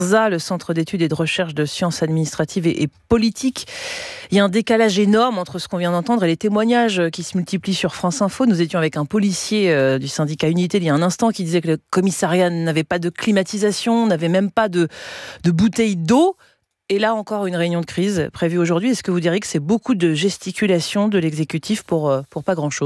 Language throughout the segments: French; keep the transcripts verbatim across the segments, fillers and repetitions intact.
CERSA, le Centre d'études et de recherche de sciences administratives et, et politiques. Il y a un décalage énorme entre ce qu'on vient d'entendre et les témoignages qui se multiplient sur France Info. Nous étions avec un policier euh, du syndicat Unité il y a un instant qui disait que le commissariat n'avait pas de climatisation, n'avait même pas de, de bouteilles d'eau. Et là encore, une réunion de crise prévue aujourd'hui. Est-ce que vous diriez que c'est beaucoup de gesticulation de l'exécutif pour, pour pas grand-chose ?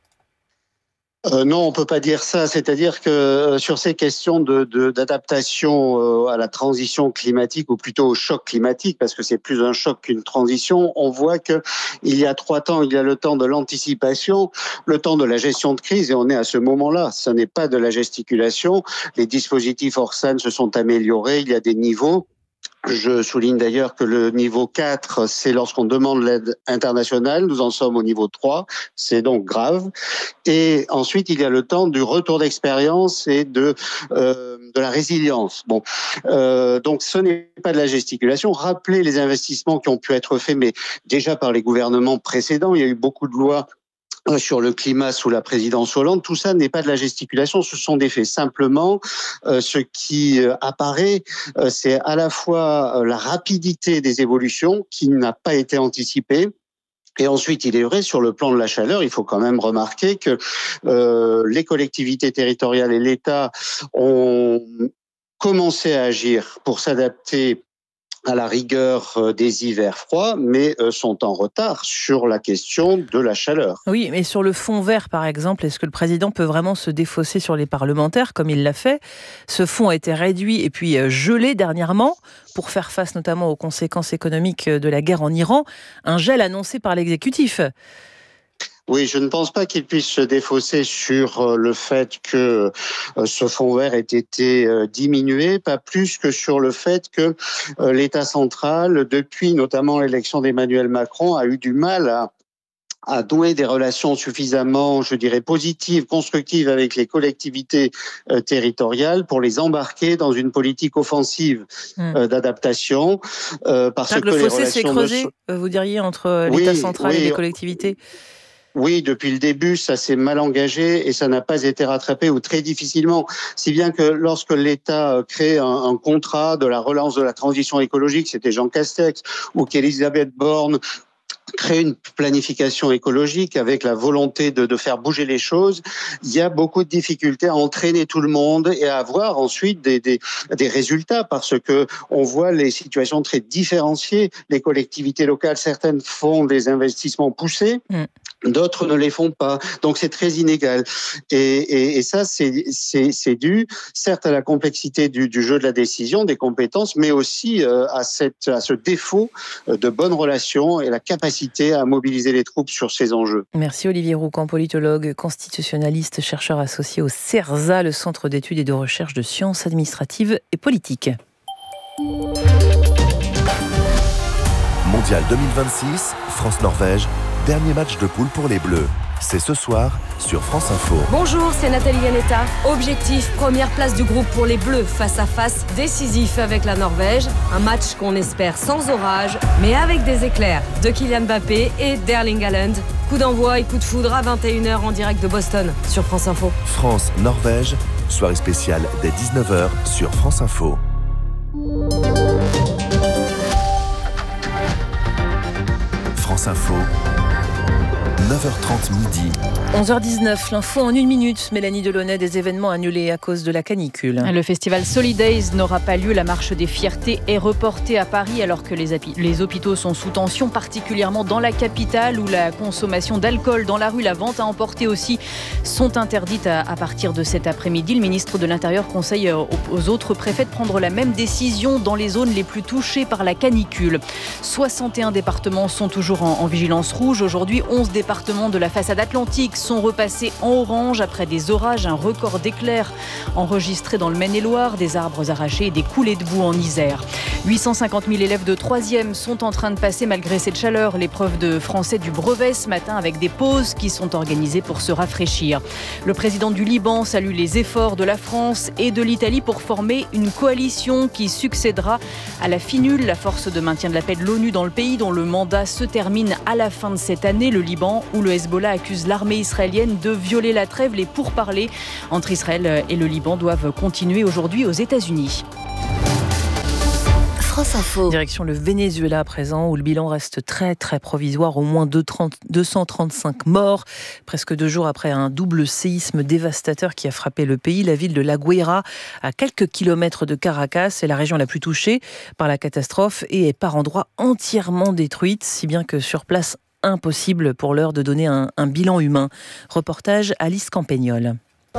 Euh, non, on peut pas dire ça. C'est-à-dire que euh, sur ces questions de, de, d'adaptation euh, à la transition climatique, ou plutôt au choc climatique, parce que c'est plus un choc qu'une transition, on voit que il y a trois temps, il y a le temps de l'anticipation, le temps de la gestion de crise, et on est à ce moment-là. Ce n'est pas de la gesticulation. Les dispositifs Orsan se sont améliorés. Il y a des niveaux. Je souligne d'ailleurs que le niveau quatre, c'est lorsqu'on demande l'aide internationale. Nous en sommes au niveau trois. C'est donc grave. Et ensuite, il y a le temps du retour d'expérience et de euh, de la résilience. Bon, euh, donc ce n'est pas de la gesticulation. Rappelez les investissements qui ont pu être faits, mais déjà par les gouvernements précédents. Il y a eu beaucoup de lois sur le climat sous la présidence Hollande. Tout ça n'est pas de la gesticulation, ce sont des faits. Simplement, euh, ce qui euh, apparaît, euh, c'est à la fois euh, la rapidité des évolutions qui n'a pas été anticipée. Et ensuite, il est vrai, sur le plan de la chaleur, il faut quand même remarquer que euh, les collectivités territoriales et l'État ont commencé à agir pour s'adapter à la rigueur des hivers froids, mais sont en retard sur la question de la chaleur. Oui, mais sur le fonds vert, par exemple, est-ce que le président peut vraiment se défausser sur les parlementaires, comme il l'a fait ? Ce fonds a été réduit et puis gelé dernièrement, pour faire face notamment aux conséquences économiques de la guerre en Iran, un gel annoncé par l'exécutif. Oui, je ne pense pas qu'il puisse se défausser sur le fait que ce fonds vert ait été diminué, pas plus que sur le fait que l'État central, depuis notamment l'élection d'Emmanuel Macron, a eu du mal à à nouer des relations suffisamment, je dirais, positives, constructives avec les collectivités euh, territoriales pour les embarquer dans une politique offensive euh, d'adaptation. Euh, parce que, que le les fossé s'est creusé, ne... vous diriez, entre l'État oui, central oui, et les collectivités ? Oui, depuis le début, ça s'est mal engagé et ça n'a pas été rattrapé ou très difficilement. Si bien que lorsque l'État crée un, un contrat de la relance de la transition écologique, c'était Jean Castex, ou qu'Elisabeth Borne créer une planification écologique avec la volonté de, de faire bouger les choses, il y a beaucoup de difficultés à entraîner tout le monde et à avoir ensuite des, des, des résultats parce que on voit les situations très différenciées. Les collectivités locales, certaines font des investissements poussés, mmh. d'autres ne les font pas. Donc c'est très inégal. Et, et, et ça, c'est, c'est, c'est dû certes à la complexité du, du jeu de la décision, des compétences, mais aussi euh, à, cette, à ce défaut de bonnes relations et la capacité à mobiliser les troupes sur ces enjeux. Merci Olivier Roucan, politologue, constitutionnaliste, chercheur associé au CERSA, le Centre d'études et de recherche de sciences administratives et politiques. Mondial deux mille vingt-six, France-Norvège, dernier match de poule pour les Bleus. C'est ce soir sur France Info. Bonjour, c'est Nathalie Yanetta. Objectif, première place du groupe pour les Bleus face à face décisif avec la Norvège. Un match qu'on espère sans orage, mais avec des éclairs de Kylian Mbappé et d'Erling Haaland. Coup d'envoi et coup de foudre à vingt et une heures en direct de Boston sur France Info. France-Norvège, soirée spéciale dès dix-neuf heures sur France Info. France Info. neuf heures trente midi. onze heures dix-neuf, l'info en une minute. Mélanie Delaunay, des événements annulés à cause de la canicule. Le festival Solidays n'aura pas lieu. La marche des fiertés est reportée à Paris alors que les, api- les hôpitaux sont sous tension, particulièrement dans la capitale où la consommation d'alcool dans la rue, la vente à emporter aussi, sont interdites à, à partir de cet après-midi. Le ministre de l'Intérieur conseille aux, aux autres préfets de prendre la même décision dans les zones les plus touchées par la canicule. soixante et un départements sont toujours en, en vigilance rouge. Aujourd'hui, onze départements de la façade atlantique sont repassés en orange après des orages, un record d'éclairs enregistré dans le Maine-et-Loire, des arbres arrachés et des coulées de boue en Isère. huit cent cinquante mille élèves de troisième sont en train de passer, malgré cette chaleur, l'épreuve de français du brevet ce matin avec des pauses qui sont organisées pour se rafraîchir. Le président du Liban salue les efforts de la France et de l'Italie pour former une coalition qui succédera à la FINUL, la force de maintien de la paix de l'ONU dans le pays dont le mandat se termine à la fin de cette année. Le Liban où le Hezbollah accuse l'armée israélienne de violer la trêve. Les pourparlers entre Israël et le Liban doivent continuer aujourd'hui aux États-Unis. France Info. Direction le Venezuela à présent, où le bilan reste très très provisoire. Au moins deux cent trente-cinq morts, presque deux jours après un double séisme dévastateur qui a frappé le pays. La ville de La Guaira, à quelques kilomètres de Caracas, est la région la plus touchée par la catastrophe et est par endroits entièrement détruite, si bien que sur place, impossible pour l'heure de donner un, un bilan humain. Reportage Alice Campagnol.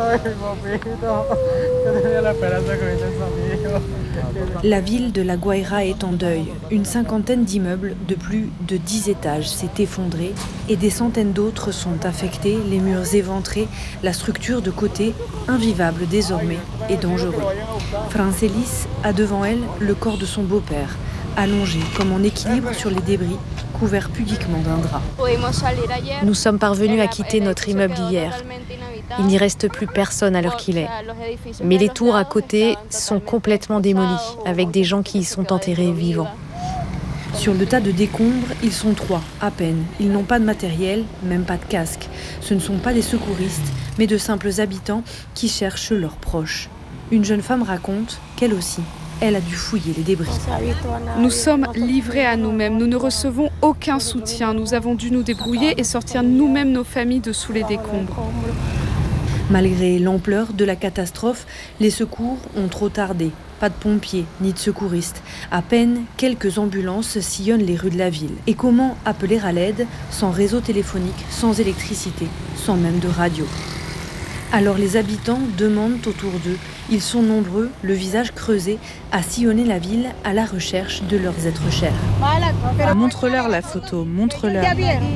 La ville de La Guaira est en deuil. Une cinquantaine d'immeubles de plus de dix étages s'est effondré et des centaines d'autres sont affectés, les murs éventrés, la structure de côté, invivable désormais et dangereux. Francelis a devant elle le corps de son beau-père, allongé comme en équilibre sur les débris, couvert pudiquement d'un drap. Nous sommes parvenus à quitter notre immeuble hier. Il n'y reste plus personne à l'heure qu'il est. Mais les tours à côté sont complètement démolies, avec des gens qui y sont enterrés vivants. Sur le tas de décombres, ils sont trois, à peine. Ils n'ont pas de matériel, même pas de casque. Ce ne sont pas des secouristes, mais de simples habitants qui cherchent leurs proches. Une jeune femme raconte qu'elle aussi, elle a dû fouiller les débris. Nous sommes livrés à nous-mêmes. Nous ne recevons aucun soutien. Nous avons dû nous débrouiller et sortir nous-mêmes nos familles de sous les décombres. Malgré l'ampleur de la catastrophe, les secours ont trop tardé. Pas de pompiers ni de secouristes. À peine quelques ambulances sillonnent les rues de la ville. Et comment appeler à l'aide sans réseau téléphonique, sans électricité, sans même de radio ? Alors les habitants demandent autour d'eux. Ils sont nombreux, le visage creusé, à sillonner la ville à la recherche de leurs êtres chers. Montre-leur la photo, montre-leur.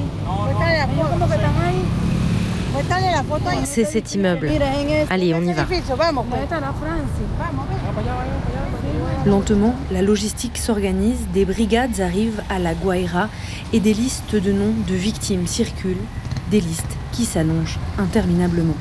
C'est cet immeuble. Allez, on y va. Lentement, la logistique s'organise, des brigades arrivent à La Guaira et des listes de noms de victimes circulent, des listes qui s'allongent interminablement.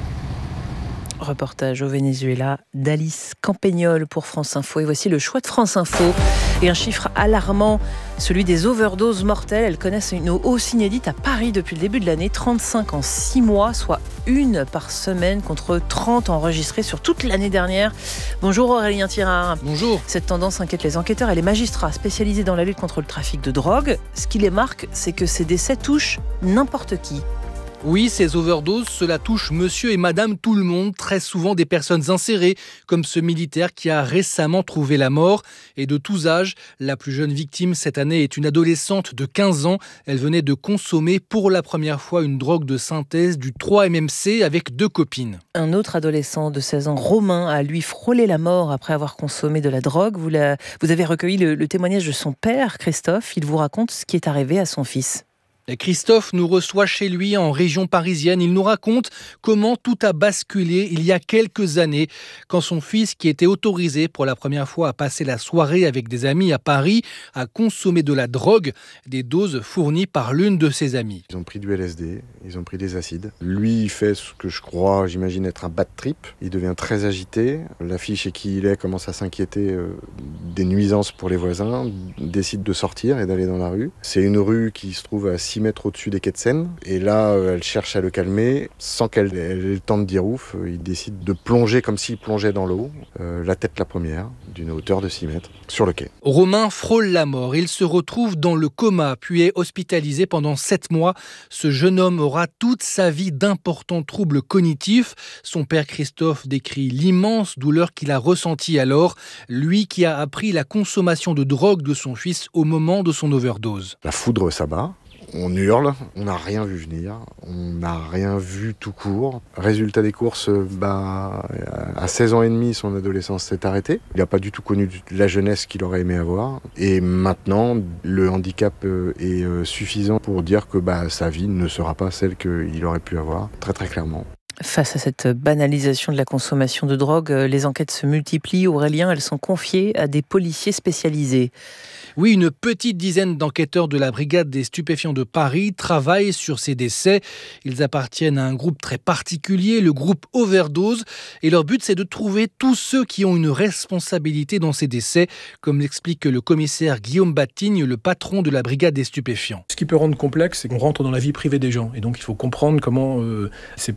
Reportage au Venezuela d'Alice Campagnol pour France Info. Et voici le choix de France Info. Et un chiffre alarmant, celui des overdoses mortelles. Elles connaissent une hausse inédite à Paris depuis le début de l'année. trente-cinq en six mois, soit une par semaine contre trente enregistrées sur toute l'année dernière. Bonjour Aurélien Tirard. Bonjour. Cette tendance inquiète les enquêteurs et les magistrats spécialisés dans la lutte contre le trafic de drogue. Ce qui les marque, c'est que ces décès touchent n'importe qui. Oui, ces overdoses, cela touche monsieur et madame tout le monde, très souvent des personnes insérées, comme ce militaire qui a récemment trouvé la mort. Et de tous âges, la plus jeune victime cette année est une adolescente de quinze ans. Elle venait de consommer pour la première fois une drogue de synthèse, du trois M M C, avec deux copines. Un autre adolescent de seize ans, Romain, a lui frôlé la mort après avoir consommé de la drogue. Vous, la... Vous avez recueilli le, le témoignage de son père, Christophe. Il vous raconte ce qui est arrivé à son fils. Christophe nous reçoit chez lui en région parisienne. Il nous raconte comment tout a basculé il y a quelques années, quand son fils, qui était autorisé pour la première fois à passer la soirée avec des amis à Paris, a consommé de la drogue, des doses fournies par l'une de ses amies. Ils ont pris du L S D, ils ont pris des acides. Lui, il fait ce que je crois, j'imagine être un bad trip. Il devient très agité. La fille chez qui il est commence à s'inquiéter euh, des nuisances pour les voisins, décide de sortir et d'aller dans la rue. C'est une rue qui se trouve à six mètres au-dessus des quais de Seine. Et là, elle cherche à le calmer. Sans qu'elle ait le temps de dire ouf, il décide de plonger comme s'il plongeait dans l'eau, euh, la tête la première, d'une hauteur de six mètres, sur le quai. Romain frôle la mort. Il se retrouve dans le coma, puis est hospitalisé pendant sept mois. Ce jeune homme aura toute sa vie d'importants troubles cognitifs. Son père Christophe décrit l'immense douleur qu'il a ressentie alors, lui qui a appris la consommation de drogue de son fils au moment de son overdose. La foudre s'abat. On hurle, on n'a rien vu venir, on n'a rien vu tout court. Résultat des courses, bah, à seize ans et demi, son adolescence s'est arrêtée. Il n'a pas du tout connu la jeunesse qu'il aurait aimé avoir. Et maintenant, le handicap est suffisant pour dire que bah, sa vie ne sera pas celle qu'il aurait pu avoir, très très clairement. Face à cette banalisation de la consommation de drogue, les enquêtes se multiplient. Aurélien, elles sont confiées à des policiers spécialisés. Oui, une petite dizaine d'enquêteurs de la brigade des stupéfiants de Paris travaillent sur ces décès. Ils appartiennent à un groupe très particulier, le groupe Overdose. Et leur but, c'est de trouver tous ceux qui ont une responsabilité dans ces décès, comme l'explique le commissaire Guillaume Batigne, le patron de la brigade des stupéfiants. Ce qui peut rendre complexe, c'est qu'on rentre dans la vie privée des gens. Et donc, il faut comprendre comment euh, ces personnes vivent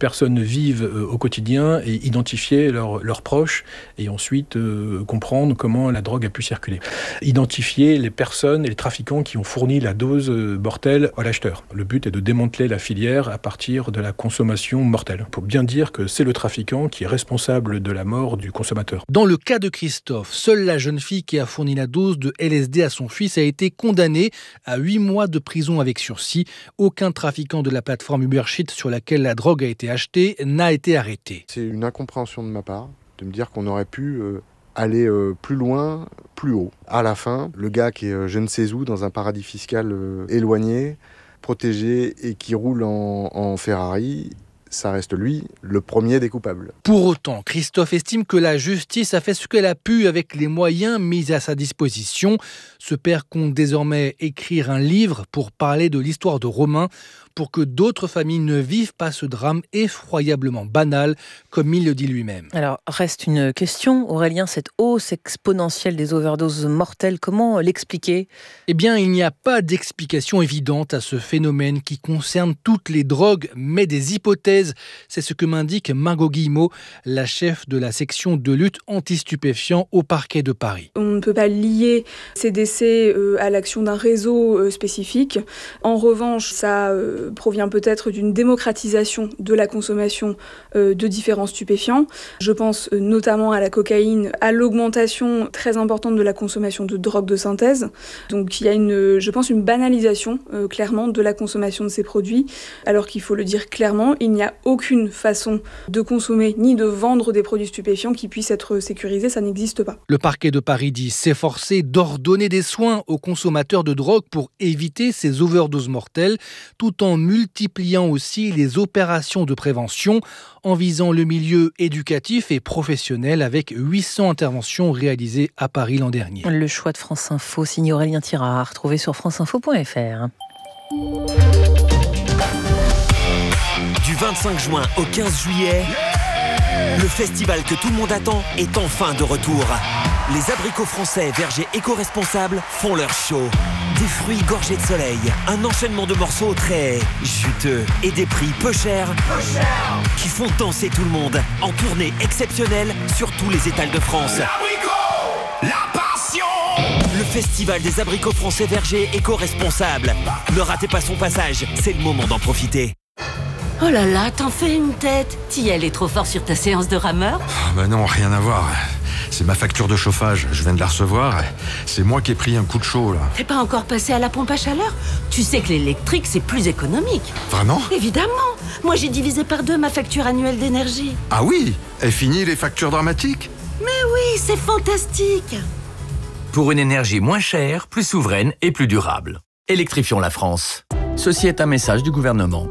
vivent euh, au quotidien et identifier leurs, leurs proches et ensuite euh, comprendre comment la drogue a pu circuler. Identifier les personnes et les trafiquants qui ont fourni la dose euh, mortelle à l'acheteur. Le but est de démanteler la filière à partir de la consommation mortelle. Pour bien dire que c'est le trafiquant qui est responsable de la mort du consommateur. Dans le cas de Christophe, seule la jeune fille qui a fourni la dose de L S D à son fils a été condamnée à huit mois de prison avec sursis. Aucun trafiquant de la plateforme Ubersheet sur laquelle la drogue a été achetée n'a été arrêté. C'est une incompréhension de ma part de me dire qu'on aurait pu euh, aller euh, plus loin, plus haut. À la fin, le gars qui est euh, je ne sais où dans un paradis fiscal euh, éloigné, protégé et qui roule en, en Ferrari, ça reste lui, le premier des coupables. Pour autant, Christophe estime que la justice a fait ce qu'elle a pu avec les moyens mis à sa disposition. Ce père compte désormais écrire un livre pour parler de l'histoire de Romain, pour que d'autres familles ne vivent pas ce drame effroyablement banal, comme il le dit lui-même. Alors, reste une question, Aurélien, cette hausse exponentielle des overdoses mortelles, comment l'expliquer ? Eh bien, il n'y a pas d'explication évidente à ce phénomène qui concerne toutes les drogues, mais des hypothèses. C'est ce que m'indique Margot Guillemot, la chef de la section de lutte anti-stupéfiants au parquet de Paris. On ne peut pas lier ces décès euh, à l'action d'un réseau euh, spécifique. En revanche, ça euh, provient peut-être d'une démocratisation de la consommation euh, de différents stupéfiants. Je pense euh, notamment à la cocaïne, à l'augmentation très importante de la consommation de drogues de synthèse. Donc il y a une, je pense, une banalisation euh, clairement de la consommation de ces produits, alors qu'il faut le dire clairement, il n'y a aucune façon de consommer ni de vendre des produits stupéfiants qui puissent être sécurisés, ça n'existe pas. Le parquet de Paris dit s'efforcer d'ordonner des soins aux consommateurs de drogue pour éviter ces overdoses mortelles, tout en multipliant aussi les opérations de prévention en visant le milieu éducatif et professionnel avec huit cents interventions réalisées à Paris l'an dernier. Le choix de France Info, signé Aurélien Tirard, à retrouver sur franceinfo point f r. Du vingt-cinq juin au quinze juillet, le festival que tout le monde attend est enfin de retour. Les abricots français vergers éco-responsables font leur show. Des fruits gorgés de soleil, un enchaînement de morceaux très juteux et des prix peu chers, peu cher. Qui font danser tout le monde en tournée exceptionnelle sur tous les étals de France. L'abricot, la passion. Le festival des abricots français vergers éco-responsables. Ne ratez pas son passage, c'est le moment d'en profiter. Oh là là, t'en fais une tête. T'y allais trop fort sur ta séance de rameur ? Oh bah non, rien à voir. C'est ma facture de chauffage, je viens de la recevoir. C'est moi qui ai pris un coup de chaud, là. T'es pas encore passé à la pompe à chaleur ? Tu sais que l'électrique, c'est plus économique. Vraiment ? Évidemment. Moi, j'ai divisé par deux ma facture annuelle d'énergie. Ah oui ? Et fini les factures dramatiques ? Mais oui, c'est fantastique. Pour une énergie moins chère, plus souveraine et plus durable. Électrifions la France. Ceci est un message du gouvernement.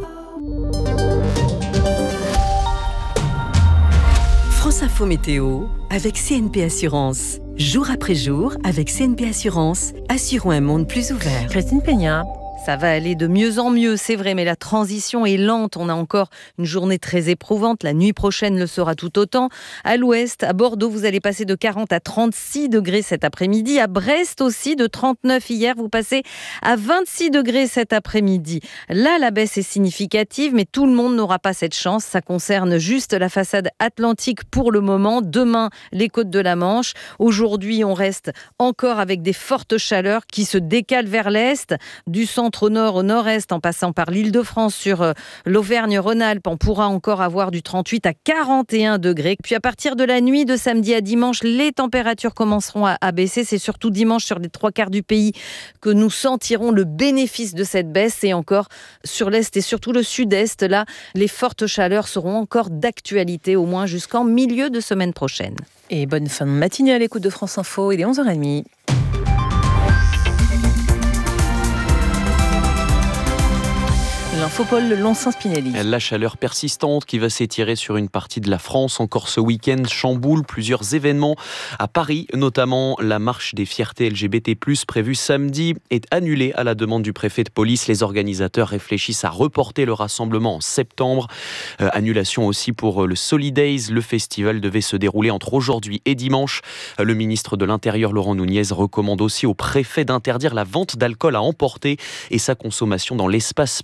France Info Météo avec C N P Assurance. Jour après jour, avec C N P Assurance, assurons un monde plus ouvert. Christine Peña. Ça va aller de mieux en mieux, c'est vrai, mais la transition est lente. On a encore une journée très éprouvante. La nuit prochaine le sera tout autant. À l'ouest, à Bordeaux, vous allez passer de quarante à trente-six degrés cet après-midi. À Brest aussi, de trente-neuf hier, vous passez à vingt-six degrés cet après-midi. Là, la baisse est significative, mais tout le monde n'aura pas cette chance. Ça concerne juste la façade atlantique pour le moment. Demain, les côtes de la Manche. Aujourd'hui, on reste encore avec des fortes chaleurs qui se décalent vers l'est, du centre au nord, au nord-est, en passant par l'Île-de-France, sur euh, l'Auvergne-Rhône-Alpes, on pourra encore avoir du trente-huit à quarante et un degrés. Puis à partir de la nuit de samedi à dimanche, les températures commenceront à, à baisser. C'est surtout dimanche sur les trois quarts du pays que nous sentirons le bénéfice de cette baisse. Et encore sur l'est et surtout le sud-est, là, les fortes chaleurs seront encore d'actualité, au moins jusqu'en milieu de semaine prochaine. Et bonne fin de matinée à l'écoute de France Info, il est onze heures trente. L'infopole Longcin-Spinelli. La chaleur persistante qui va s'étirer sur une partie de la France encore ce week-end chamboule plusieurs événements. À Paris, notamment, la marche des fiertés L G B T plus, prévue samedi, est annulée à la demande du préfet de police. Les organisateurs réfléchissent à reporter le rassemblement en septembre. Euh, annulation aussi pour le Solidays. Le festival devait se dérouler entre aujourd'hui et dimanche. Le ministre de l'Intérieur, Laurent Nunez, recommande aussi au préfet d'interdire la vente d'alcool à emporter et sa consommation dans l'espace public.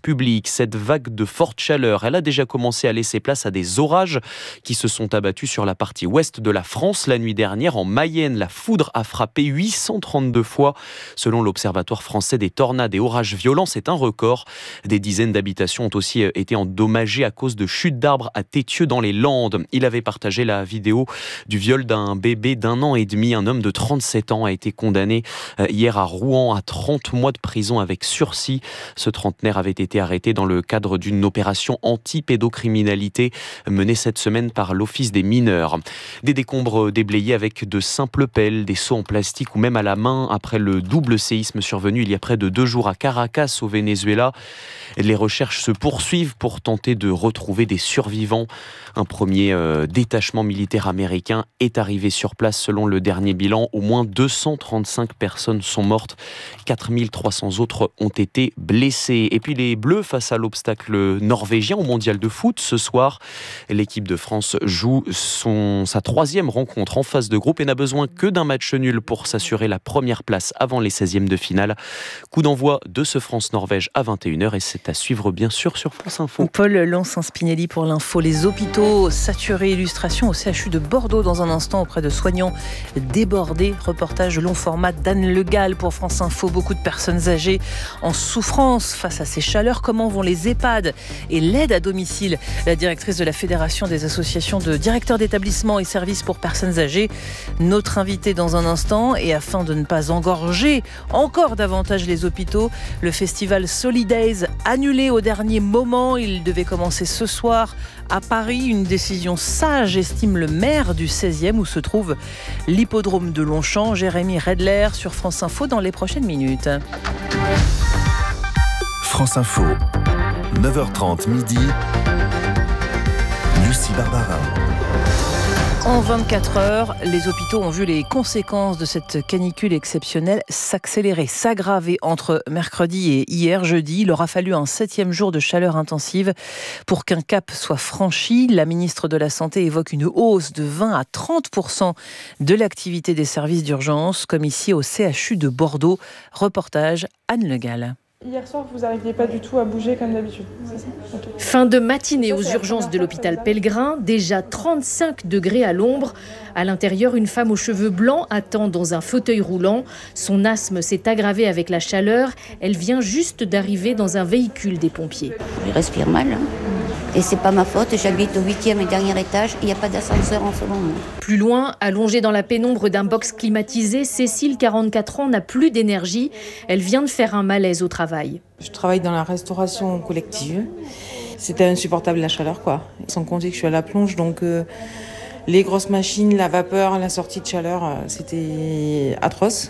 climatique. Cette vague de forte chaleur, elle a déjà commencé à laisser place à des orages qui se sont abattus sur la partie ouest de la France. La nuit dernière, en Mayenne, la foudre a frappé huit cent trente-deux fois. Selon l'Observatoire français des tornades et orages violents, c'est un record. Des dizaines d'habitations ont aussi été endommagées à cause de chutes d'arbres à Tétieux dans les Landes. Il avait partagé la vidéo du viol d'un bébé d'un an et demi. Un homme de trente-sept ans a été condamné hier à Rouen à trente mois de prison avec sursis. Ce trentenaire avait été arrêté dans le cadre d'une opération anti-pédocriminalité menée cette semaine par l'Office des mineurs. Des décombres déblayés avec de simples pelles, des seaux en plastique ou même à la main après le double séisme survenu il y a près de deux jours à Caracas au Venezuela. Les recherches se poursuivent pour tenter de retrouver des survivants. Un premier euh, détachement militaire américain est arrivé sur place. Selon le dernier bilan, au moins deux cent trente-cinq personnes sont mortes. quatre mille trois cents autres ont été blessées. Et puis les Bleus face à l'obstacle norvégien au mondial de foot. Ce soir, l'équipe de France joue son, sa troisième rencontre en phase de groupe et n'a besoin que d'un match nul pour s'assurer la première place avant les seizièmes de finale. Coup d'envoi de ce France-Norvège à vingt et une heures et c'est à suivre bien sûr sur France Info. Paul Lance-Spinelli pour l'info. Les hôpitaux saturés, illustration au C H U de Bordeaux dans un instant auprès de soignants débordés. Reportage long format d'Anne Le Gall pour France Info. Beaucoup de personnes âgées en souffrance face à ces chaleurs. Comment vont les EHPAD et l'aide à domicile? La directrice de la Fédération des associations de directeurs d'établissements et services pour personnes âgées. Notre invité dans un instant. Et afin de ne pas engorger encore davantage les hôpitaux, le festival Solidays annulé au dernier moment. Il devait commencer ce soir à Paris. Une décision sage, estime le maire du seizième où se trouve l'hippodrome de Longchamp. Jérémy Redler sur France Info dans les prochaines minutes. France Info, neuf heures trente midi, Lucie Barbarin. En vingt-quatre heures, les hôpitaux ont vu les conséquences de cette canicule exceptionnelle s'accélérer, s'aggraver entre mercredi et hier jeudi. Il aura fallu un septième jour de chaleur intensive pour qu'un cap soit franchi. La ministre de la Santé évoque une hausse de vingt à trente pour cent de l'activité des services d'urgence, comme ici au C H U de Bordeaux. Reportage Anne Le Gall. Hier soir, vous n'arriviez pas du tout à bouger comme d'habitude. Okay. Fin de matinée aux urgences de l'hôpital Pellegrin, déjà trente-cinq degrés à l'ombre. À l'intérieur, une femme aux cheveux blancs attend dans un fauteuil roulant. Son asthme s'est aggravé avec la chaleur. Elle vient juste d'arriver dans un véhicule des pompiers. Je respire mal. Hein. Et c'est pas ma faute, j'habite au huitième et dernier étage, il n'y a pas d'ascenseur en ce moment. Plus loin, allongée dans la pénombre d'un box climatisé, Cécile, quarante-quatre ans, n'a plus d'énergie. Elle vient de faire un malaise au travail. Je travaille dans la restauration collective. C'était insupportable la chaleur, quoi. Sans compter que je suis à la plonge, donc euh, les grosses machines, la vapeur, la sortie de chaleur, euh, c'était atroce.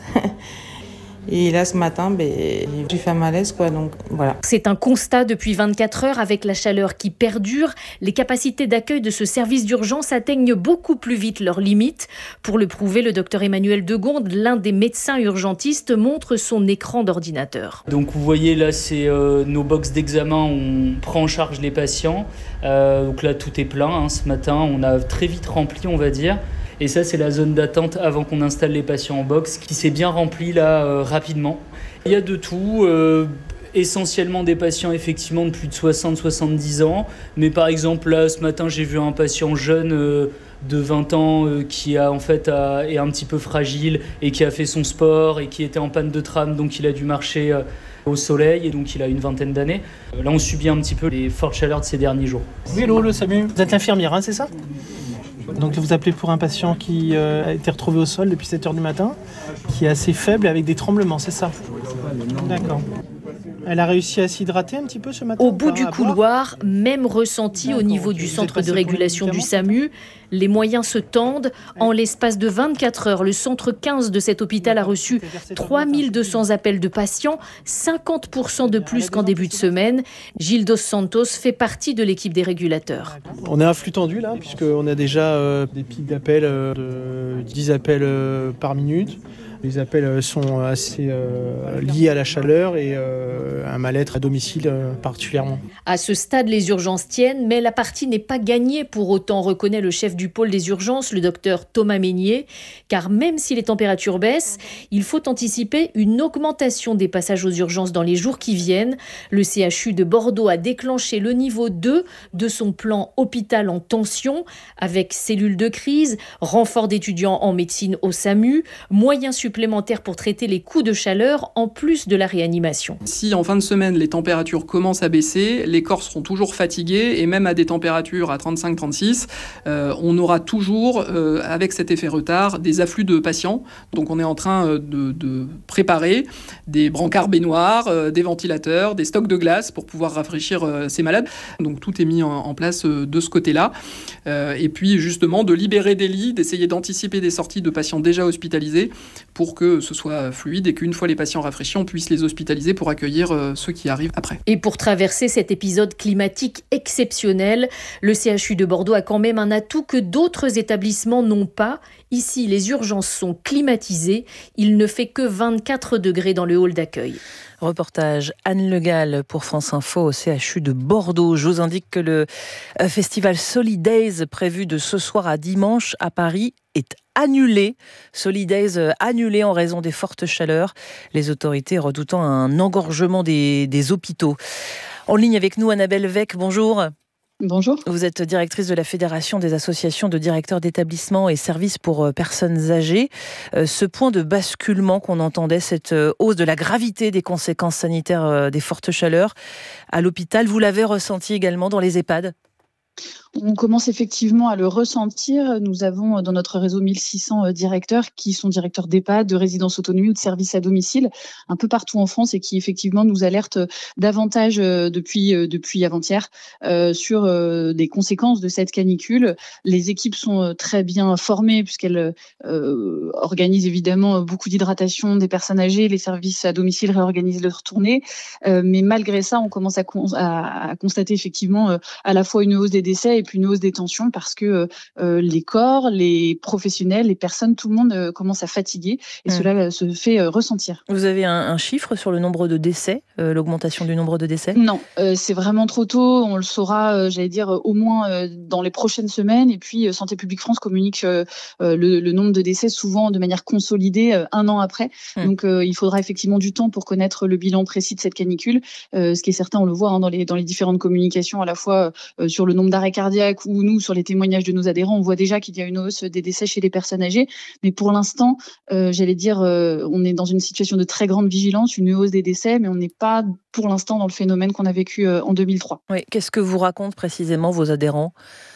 Et là, ce matin, ben, j'ai fait un malaise, quoi, donc voilà. C'est un constat depuis vingt-quatre heures avec la chaleur qui perdure. Les capacités d'accueil de ce service d'urgence atteignent beaucoup plus vite leurs limites. Pour le prouver, le docteur Emmanuel Degonde, l'un des médecins urgentistes, montre son écran d'ordinateur. Donc vous voyez là, c'est euh, nos box d'examen, on prend en charge les patients. Euh, donc là, tout est plein. Hein, ce matin, on a très vite rempli, on va dire. Et ça, c'est la zone d'attente avant qu'on installe les patients en box qui s'est bien remplie là euh, rapidement. Il y a de tout, euh, essentiellement des patients effectivement de plus de soixante à soixante-dix ans. Mais par exemple, là, ce matin, j'ai vu un patient jeune euh, de vingt ans euh, qui a, en fait, a, est un petit peu fragile et qui a fait son sport et qui était en panne de tram, donc il a dû marcher euh, au soleil et donc il a une vingtaine d'années. Euh, là, on subit un petit peu les fortes chaleurs de ces derniers jours. Oui, hello, le Samu. Vous êtes infirmière, hein, c'est ça ? Donc vous appelez pour un patient qui euh, a été retrouvé au sol depuis sept heures du matin, qui est assez faible avec des tremblements, c'est ça ? D'accord. Elle a réussi à s'hydrater un petit peu ce matin ? Au bout du couloir, même ressenti au niveau du centre de régulation du SAMU. Les moyens se tendent. En l'espace de vingt-quatre heures, le centre quinze de cet hôpital a reçu trois mille deux cents appels de patients, cinquante pour cent de plus qu'en début de semaine. Gilles Dos Santos fait partie de l'équipe des régulateurs. On est à flux tendu là, puisqu'on a déjà euh, des pics d'appels, euh, de dix appels euh, par minute. Les appels sont assez euh, liés à la chaleur et euh, un mal-être à domicile euh, particulièrement. À ce stade, les urgences tiennent, mais la partie n'est pas gagnée pour autant, reconnaît le chef du pôle des urgences, le docteur Thomas Meignier, car même si les températures baissent, il faut anticiper une augmentation des passages aux urgences dans les jours qui viennent. Le C H U de Bordeaux a déclenché le niveau deux de son plan hôpital en tension, avec cellules de crise, renfort d'étudiants en médecine au SAMU, moyens supplémentaires pour traiter les coups de chaleur en plus de la réanimation. Si en fin de semaine les températures commencent à baisser, les corps seront toujours fatigués et même à des températures à trente-cinq trente-six, euh, on aura toujours, euh, avec cet effet retard, des afflux de patients. Donc on est en train de, de préparer des brancards baignoires, euh, des ventilateurs, des stocks de glace pour pouvoir rafraîchir euh, ces malades. Donc tout est mis en, en place euh, de ce côté-là. Euh, et puis justement de libérer des lits, d'essayer d'anticiper des sorties de patients déjà hospitalisés pour que ce soit fluide et qu'une fois les patients rafraîchis, on puisse les hospitaliser pour accueillir euh, ceux qui arrivent après. Et pour traverser cet épisode climatique exceptionnel, le C H U de Bordeaux a quand même un atout que d'autres établissements n'ont pas. Ici, les urgences sont climatisées. Il ne fait que vingt-quatre degrés dans le hall d'accueil. Reportage Anne Le Gall pour France Info au C H U de Bordeaux. Je vous indique que le festival Solidays prévu de ce soir à dimanche à Paris est annulé. Solidays annulé en raison des fortes chaleurs. Les autorités redoutant un engorgement des, des hôpitaux. En ligne avec nous, Annabelle Vec, bonjour. Bonjour. Vous êtes directrice de la Fédération des associations de directeurs d'établissements et services pour personnes âgées. Ce point de basculement qu'on entendait, cette hausse de la gravité des conséquences sanitaires des fortes chaleurs à l'hôpital, vous l'avez ressenti également dans les EHPAD ? On commence effectivement à le ressentir. Nous avons dans notre réseau mille six cents directeurs qui sont directeurs d'EHPAD, de résidence autonomie ou de services à domicile un peu partout en France et qui effectivement nous alertent davantage depuis, depuis avant-hier euh, sur euh, des conséquences de cette canicule. Les équipes sont très bien formées puisqu'elles euh, organisent évidemment beaucoup d'hydratation des personnes âgées. Les services à domicile réorganisent leurs tournées. Euh, mais malgré ça, on commence à, con- à, à constater effectivement euh, à la fois une hausse des décès et puis une hausse des tensions parce que euh, les corps, les professionnels, les personnes, tout le monde euh, commence à fatiguer et mmh. cela euh, se fait euh, ressentir. Vous avez un, un chiffre sur le nombre de décès, euh, l'augmentation du nombre de décès ? Non, euh, c'est vraiment trop tôt. On le saura, euh, j'allais dire, euh, au moins euh, dans les prochaines semaines. Et puis, euh, Santé publique France communique euh, euh, le, le nombre de décès souvent de manière consolidée euh, un an après. Mmh. Donc, euh, il faudra effectivement du temps pour connaître le bilan précis de cette canicule. Euh, ce qui est certain, on le voit hein, dans, les, dans les différentes communications, à la fois euh, sur le nombre d'arrêts cardiaques ou nous, sur les témoignages de nos adhérents, on voit déjà qu'il y a une hausse des décès chez les personnes âgées. Mais pour l'instant, euh, j'allais dire, euh, on est dans une situation de très grande vigilance, une hausse des décès, mais on n'est pas pour l'instant dans le phénomène qu'on a vécu euh, en deux mille trois. Oui. Qu'est-ce que vous racontent précisément vos adhérents ?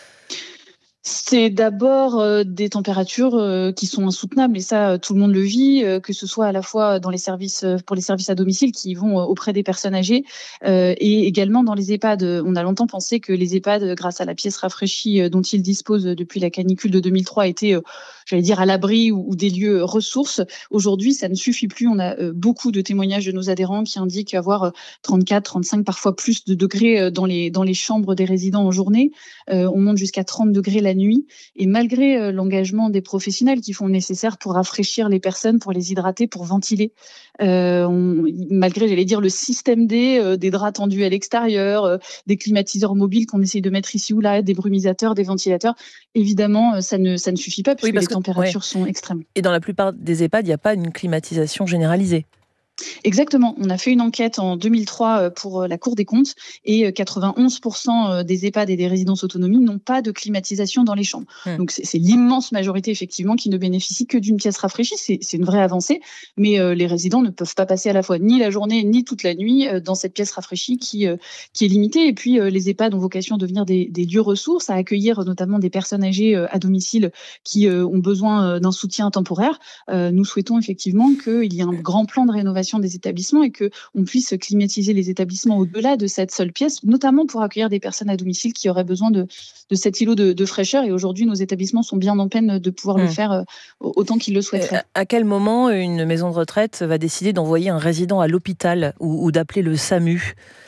C'est d'abord euh, des températures euh, qui sont insoutenables et ça, tout le monde le vit, euh, que ce soit à la fois dans les services euh, pour les services à domicile qui vont euh, auprès des personnes âgées euh, et également dans les EHPAD. On a longtemps pensé que les EHPAD, grâce à la pièce rafraîchie euh, dont ils disposent depuis la canicule de deux mille trois, étaient, euh, j'allais dire, à l'abri ou, ou des lieux ressources. Aujourd'hui, ça ne suffit plus. On a euh, beaucoup de témoignages de nos adhérents qui indiquent avoir euh, trente-quatre, trente-cinq, parfois plus de degrés euh, dans les dans les chambres des résidents en journée. Euh, on monte jusqu'à trente degrés la nuit. Et malgré euh, l'engagement des professionnels qui font le nécessaire pour rafraîchir les personnes, pour les hydrater, pour ventiler, euh, on, malgré, j'allais dire, le système D, euh, des draps tendus à l'extérieur, euh, des climatiseurs mobiles qu'on essaye de mettre ici ou là, des brumisateurs, des ventilateurs, évidemment, euh, ça ne, ça ne suffit pas puisque oui, les que, températures ouais. sont extrêmes. Et dans la plupart des EHPAD, il n'y a pas une climatisation généralisée. Exactement. On a fait une enquête en deux mille trois pour la Cour des comptes et quatre-vingt-onze pour cent des EHPAD et des résidences autonomie n'ont pas de climatisation dans les chambres. Mmh. Donc c'est, c'est l'immense majorité effectivement qui ne bénéficie que d'une pièce rafraîchie. C'est, c'est une vraie avancée, mais euh, les résidents ne peuvent pas passer à la fois ni la journée ni toute la nuit euh, dans cette pièce rafraîchie qui, euh, qui est limitée. Et puis euh, les EHPAD ont vocation à devenir des, des lieux ressources, à accueillir notamment des personnes âgées euh, à domicile qui euh, ont besoin euh, d'un soutien temporaire. Euh, nous souhaitons effectivement qu'il y ait un grand plan de rénovation des établissements et qu'on puisse climatiser les établissements au-delà de cette seule pièce, notamment pour accueillir des personnes à domicile qui auraient besoin de, de cet îlot de, de fraîcheur. Et aujourd'hui, nos établissements sont bien en peine de pouvoir mmh. le faire euh, autant qu'ils le souhaiteraient. À quel moment une maison de retraite va décider d'envoyer un résident à l'hôpital ou, ou d'appeler le SAMU ?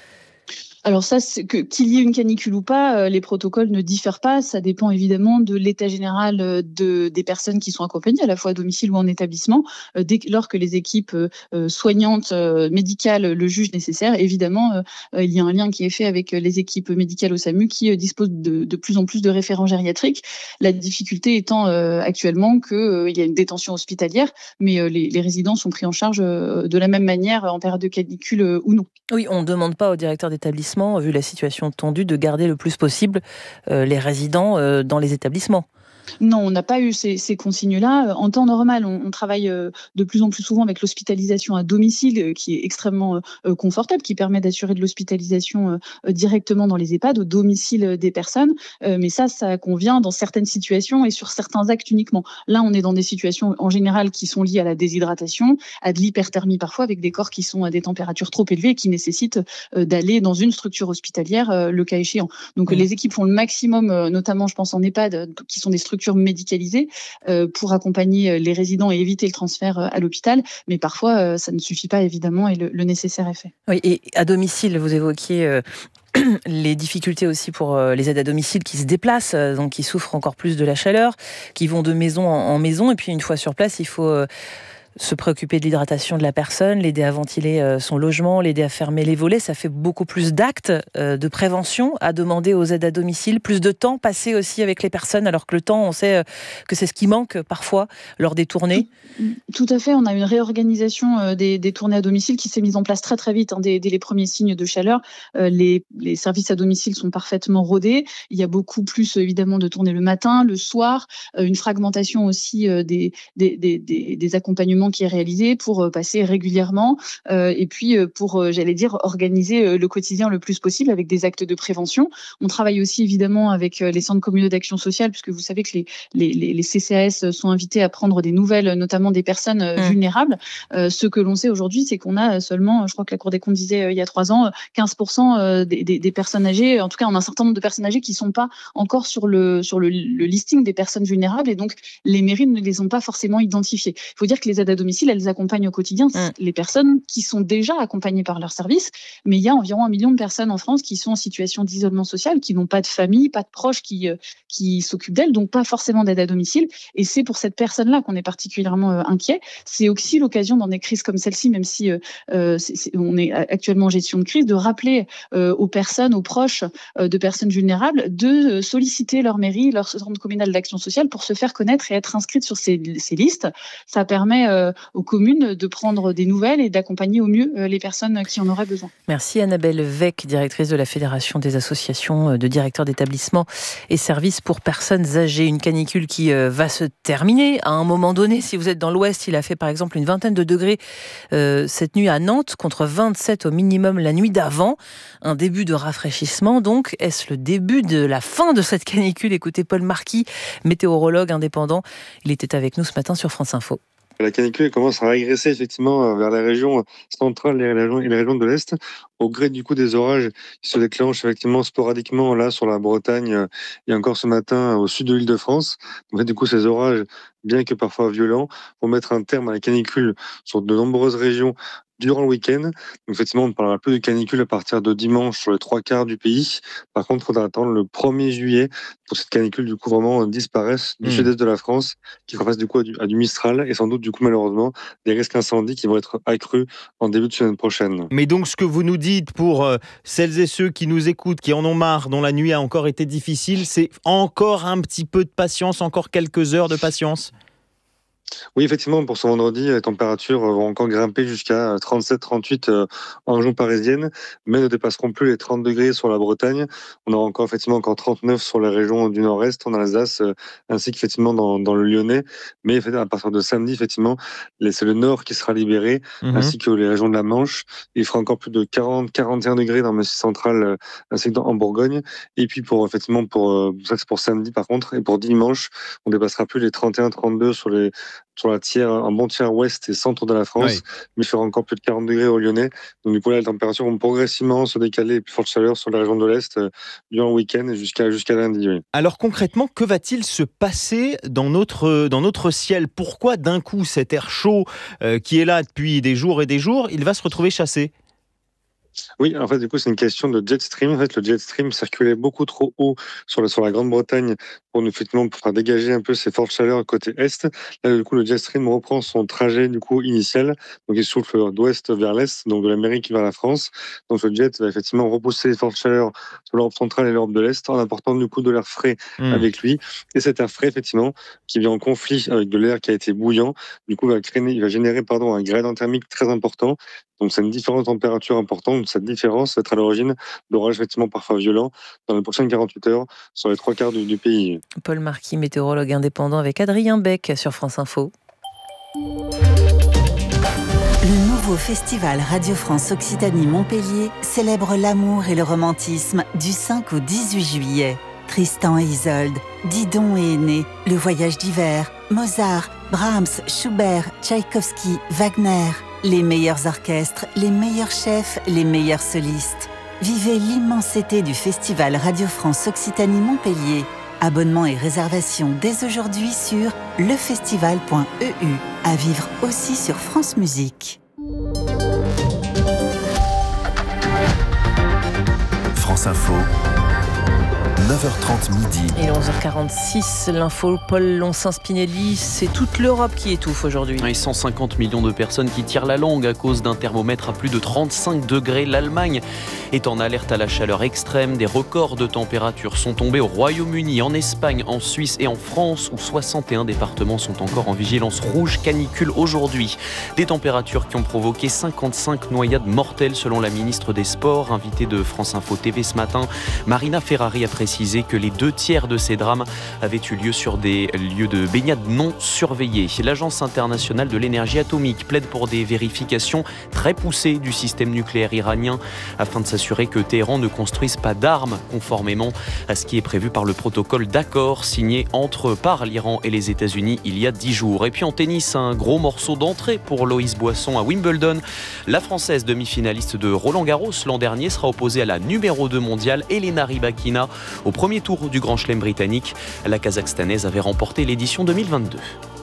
Alors ça, c'est que, qu'il y ait une canicule ou pas, euh, les protocoles ne diffèrent pas. Ça dépend évidemment de l'état général de, des personnes qui sont accompagnées, à la fois à domicile ou en établissement. Euh, dès lors que les équipes euh, soignantes, euh, médicales le jugent nécessaire, évidemment, euh, il y a un lien qui est fait avec les équipes médicales au SAMU qui euh, disposent de, de plus en plus de référents gériatriques. La difficulté étant euh, actuellement qu'il euh, y a une détention hospitalière, mais euh, les, les résidents sont pris en charge euh, de la même manière en période de canicule euh, ou non. Oui, on ne demande pas au directeur d'établissement, vu la situation tendue, de garder le plus possible euh, les résidents euh, dans les établissements. Non, on n'a pas eu ces, ces consignes-là. En temps normal, on, on travaille de plus en plus souvent avec l'hospitalisation à domicile, qui est extrêmement euh, confortable, qui permet d'assurer de l'hospitalisation euh, directement dans les EHPAD, au domicile des personnes. Euh, mais ça, ça convient dans certaines situations et sur certains actes uniquement. Là, on est dans des situations en général qui sont liées à la déshydratation, à de l'hyperthermie parfois, avec des corps qui sont à des températures trop élevées et qui nécessitent euh, d'aller dans une structure hospitalière, euh, le cas échéant. Donc, mmh. les équipes font le maximum, euh, notamment, je pense, en EHPAD, qui sont des structures médicalisées euh, pour accompagner les résidents et éviter le transfert euh, à l'hôpital. Mais parfois, euh, ça ne suffit pas, évidemment, et le, le nécessaire est fait. Oui, et à domicile, vous évoquiez euh, les difficultés aussi pour euh, les aides à domicile qui se déplacent, euh, donc qui souffrent encore plus de la chaleur, qui vont de maison en, en maison. Et puis, une fois sur place, il faut... Euh, se préoccuper de l'hydratation de la personne, l'aider à ventiler son logement, l'aider à fermer les volets. Ça fait beaucoup plus d'actes de prévention à demander aux aides à domicile, plus de temps passé aussi avec les personnes, alors que le temps, on sait que c'est ce qui manque parfois lors des tournées. Tout à fait, on a une réorganisation des, des tournées à domicile qui s'est mise en place très très vite, hein, dès, dès les premiers signes de chaleur. Les, les services à domicile sont parfaitement rodés. Il y a beaucoup plus évidemment de tournées le matin, le soir, une fragmentation aussi des, des, des, des, des accompagnements qui est réalisé pour passer régulièrement euh, et puis pour, euh, j'allais dire, organiser le quotidien le plus possible avec des actes de prévention. On travaille aussi évidemment avec les centres communaux d'action sociale, puisque vous savez que les, les, les C C A S sont invités à prendre des nouvelles, notamment des personnes mmh. vulnérables. Euh, ce que l'on sait aujourd'hui, c'est qu'on a seulement, je crois que la Cour des comptes disait euh, il y a trois ans, quinze pour cent des, des, des personnes âgées, en tout cas on a un certain nombre de personnes âgées qui ne sont pas encore sur, le, sur le, le listing des personnes vulnérables, et donc les mairies ne les ont pas forcément identifiées. Il faut dire que les aides à domicile, elles accompagnent au quotidien mmh. les personnes qui sont déjà accompagnées par leur service, mais il y a environ un million de personnes en France qui sont en situation d'isolement social, qui n'ont pas de famille, pas de proches qui, euh, qui s'occupent d'elles, donc pas forcément d'aide à domicile, et c'est pour cette personne-là qu'on est particulièrement euh, inquiet. C'est aussi l'occasion dans des crises comme celle-ci, même si euh, c'est, c'est, on est actuellement en gestion de crise, de rappeler euh, aux personnes, aux proches euh, de personnes vulnérables, de solliciter leur mairie, leur centre communal d'action sociale pour se faire connaître et être inscrite sur ces, ces listes. Ça permet euh, aux communes de prendre des nouvelles et d'accompagner au mieux les personnes qui en auraient besoin. Merci Annabelle Vec, directrice de la Fédération des associations de directeurs d'établissements et services pour personnes âgées. Une canicule qui va se terminer à un moment donné. Si vous êtes dans l'Ouest, il a fait par exemple une vingtaine de degrés euh, cette nuit à Nantes, contre vingt-sept au minimum la nuit d'avant. Un début de rafraîchissement donc. Est-ce le début de la fin de cette canicule ? Écoutez Paul Marquis, météorologue indépendant. Il était avec nous ce matin sur France Info. La canicule commence à régresser effectivement vers les régions centrales et les régions, et les régions de l'Est, au gré du coup des orages qui se déclenchent effectivement sporadiquement là sur la Bretagne et encore ce matin au sud de l'Île-de-France. En fait, du coup, ces orages, bien que parfois violents, vont mettre un terme à la canicule sur de nombreuses régions durant le week-end. Donc, effectivement, on ne parlera plus de canicule à partir de dimanche sur les trois quarts du pays. Par contre, il faudra attendre le premier juillet pour que cette canicule, du coup, vraiment disparaisse du mmh. sud-est de la France, qui fera face, du coup, à du, à du Mistral et sans doute, du coup, malheureusement, des risques incendies qui vont être accrus en début de semaine prochaine. Mais donc, ce que vous nous dites pour euh, celles et ceux qui nous écoutent, qui en ont marre, dont la nuit a encore été difficile, c'est encore un petit peu de patience, encore quelques heures de patience ? Oui, effectivement, pour ce vendredi, les températures vont encore grimper jusqu'à trente-sept trente-huit en région parisienne, mais ne dépasseront plus les trente degrés sur la Bretagne. On aura encore effectivement encore trente-neuf sur les régions du nord-est, en Alsace, ainsi qu'effectivement dans, dans le Lyonnais. Mais à partir de samedi, effectivement, c'est le nord qui sera libéré, mmh. ainsi que les régions de la Manche. Il fera encore plus de quarante à quarante et un degrés dans le Massif central, ainsi que dans, en Bourgogne. Et puis pour effectivement pour ça c'est pour samedi par contre, et pour dimanche, on dépassera plus les trente et un trente-deux sur les sur la tiers, un bon tiers ouest et centre de la France, oui. mais il fera encore plus de quarante degrés au Lyonnais. Donc du coup là, les températures vont progressivement se décaler, et plus forte chaleur sur la région de l'Est euh, durant le week-end et jusqu'à, jusqu'à lundi. Oui. Alors concrètement, que va-t-il se passer dans notre, dans notre ciel ? Pourquoi d'un coup cet air chaud euh, qui est là depuis des jours et des jours, il va se retrouver chassé ? Oui, en fait, du coup, c'est une question de jet stream. En fait, le jet stream circulait beaucoup trop haut sur, le, sur la Grande-Bretagne pour nous, effectivement, pour faire dégager un peu ces fortes chaleurs côté est. Là, du coup, le jet stream reprend son trajet, du coup, initial. Donc, il souffle d'ouest vers l'est, donc de l'Amérique vers la France. Donc, le jet va effectivement repousser les fortes chaleurs sur l'Europe centrale et l'Europe de l'Est en apportant, du coup, de l'air frais mmh. avec lui. Et cet air frais, effectivement, qui vient en conflit avec de l'air qui a été bouillant, du coup, va, créer, il va générer pardon, un gradient thermique très important. Donc, c'est une différence de température importante. Cette différence va être à l'origine d'orages effectivement parfois violents dans les prochaines quarante-huit heures sur les trois quarts du, du pays. Paul Marquis, météorologue indépendant avec Adrien Beck sur France Info. Le nouveau festival Radio France Occitanie Montpellier célèbre l'amour et le romantisme du cinq au dix-huit juillet. Tristan et Isolde, Didon et Aîné, Le Voyage d'hiver, Mozart, Brahms, Schubert, Tchaïkovski, Wagner. Les meilleurs orchestres, les meilleurs chefs, les meilleurs solistes. Vivez l'immense été du festival Radio France Occitanie Montpellier. Abonnement et réservation dès aujourd'hui sur lefestival point e u. À vivre aussi sur France Musique. France Info. neuf heures trente midi. Et onze heures quarante-six, l'info Paul Loncin-Spinelli, c'est toute l'Europe qui étouffe aujourd'hui. Et cent cinquante millions de personnes qui tirent la langue à cause d'un thermomètre à plus de trente-cinq degrés. L'Allemagne est en alerte à la chaleur extrême. Des records de température sont tombés au Royaume-Uni, en Espagne, en Suisse et en France, où soixante et un départements sont encore en vigilance rouge canicule aujourd'hui. Des températures qui ont provoqué cinquante-cinq noyades mortelles selon la ministre des Sports, invitée de France Info T V ce matin. Marina Ferrari a précisé que les deux tiers de ces drames avaient eu lieu sur des lieux de baignade non surveillés. L'Agence internationale de l'énergie atomique plaide pour des vérifications très poussées du système nucléaire iranien afin de s'assurer que Téhéran ne construise pas d'armes conformément à ce qui est prévu par le protocole d'accord signé entre par l'Iran et les États-Unis il y a dix jours. Et puis en tennis, un gros morceau d'entrée pour Loïs Boisson à Wimbledon. La Française demi-finaliste de Roland-Garros l'an dernier sera opposée à la numéro deux mondiale Elena Rybakina au premier tour du Grand Chelem britannique. La Kazakhstanaise avait remporté l'édition deux mille vingt-deux.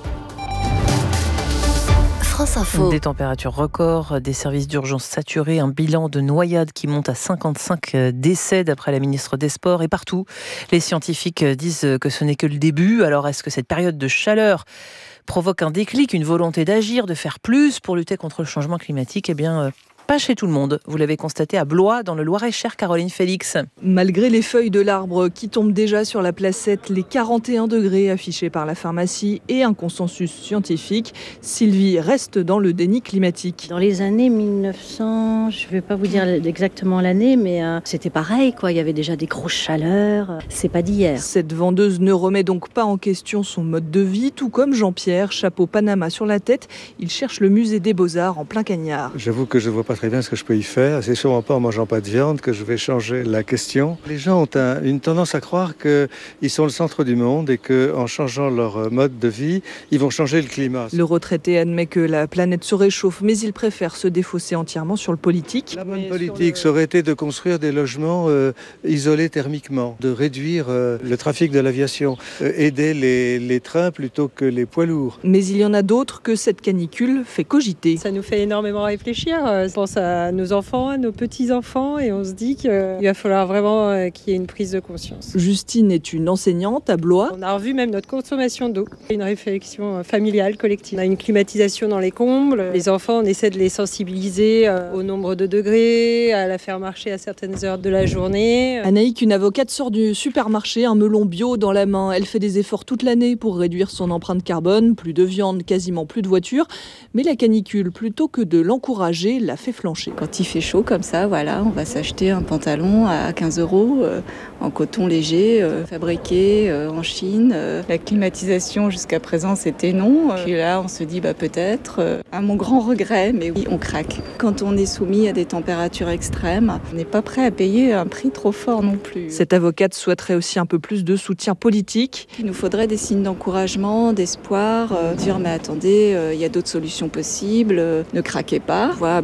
France Info. Des températures records, des services d'urgence saturés, un bilan de noyades qui monte à cinquante-cinq décès d'après la ministre des Sports. Et partout, les scientifiques disent que ce n'est que le début. Alors est-ce que cette période de chaleur provoque un déclic, une volonté d'agir, de faire plus pour lutter contre le changement climatique ? Eh bien, pas chez tout le monde. Vous l'avez constaté à Blois, dans le Loir-et-Cher, Caroline Félix. Malgré les feuilles de l'arbre qui tombent déjà sur la placette, les quarante et un degrés affichés par la pharmacie et un consensus scientifique, Sylvie reste dans le déni climatique. Dans les années mille neuf cents, je ne vais pas vous dire exactement l'année, mais euh, c'était pareil, quoi. Il y avait déjà des grosses chaleurs. C'est pas d'hier. Cette vendeuse ne remet donc pas en question son mode de vie, tout comme Jean-Pierre, chapeau Panama sur la tête. Il cherche le musée des Beaux-Arts en plein Cagnard. J'avoue que je vois pas très bien ce que je peux y faire. C'est sûrement pas en mangeant pas de viande que je vais changer la question. Les gens ont un, une tendance à croire qu'ils sont le centre du monde et qu'en changeant leur mode de vie, ils vont changer le climat. Le retraité admet que la planète se réchauffe, mais il préfère se défausser entièrement sur le politique. La bonne politique, ça aurait été de construire des logements euh, isolés thermiquement, de réduire euh, le trafic de l'aviation, euh, aider les, les trains plutôt que les poids lourds. Mais il y en a d'autres que cette canicule fait cogiter. Ça nous fait énormément réfléchir. Je pense à nos enfants, à nos petits-enfants, et on se dit qu'il va falloir vraiment qu'il y ait une prise de conscience. Justine est une enseignante à Blois. On a revu même notre consommation d'eau. Une réflexion familiale, collective. On a une climatisation dans les combles. Les enfants, on essaie de les sensibiliser au nombre de degrés, à la faire marcher à certaines heures de la journée. Anaïk, une avocate, sort du supermarché, un melon bio dans la main. Elle fait des efforts toute l'année pour réduire son empreinte carbone. Plus de viande, quasiment plus de voitures. Mais la canicule, plutôt que de l'encourager, la fait flancher. Quand il fait chaud comme ça, voilà, on va s'acheter un pantalon à quinze euros euh, en coton léger, euh, fabriqué euh, en Chine. Euh, la climatisation jusqu'à présent, c'était non. Euh, puis là, on se dit bah peut-être. Euh, à mon grand regret, mais oui, on craque. Quand on est soumis à des températures extrêmes, on n'est pas prêt à payer un prix trop fort non plus. Cette avocate souhaiterait aussi un peu plus de soutien politique. Il nous faudrait des signes d'encouragement, d'espoir, euh, dire mais attendez, il euh, y a d'autres solutions possibles, euh, ne craquez pas. On voit à Blois par